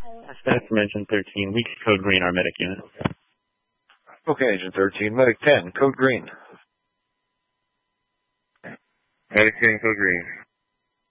Staff from Engine 13, weak code green, our medic unit. Okay, Engine 13, medic 10, code green. Medic 10, code green.